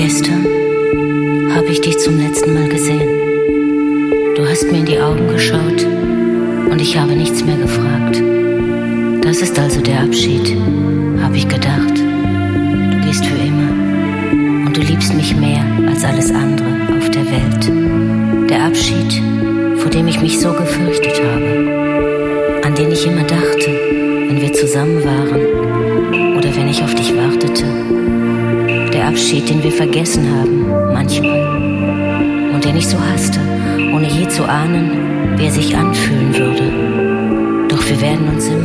Gestern habe ich dich zum letzten Mal gesehen. Du hast mir in die Augen geschaut und ich habe nichts mehr gefragt. Das ist also der Abschied, habe ich gedacht. Du gehst für immer und du liebst mich mehr als alles andere auf der Welt. Der Abschied, vor dem ich mich so gefürchtet habe, an den ich immer dachte, wenn wir zusammen waren oder wenn ich auf dich wartete. Der Abschied, den wir vergessen haben, manchmal, und den ich so hasste, ohne je zu ahnen, wie er sich anfühlen würde. Doch wir werden uns immer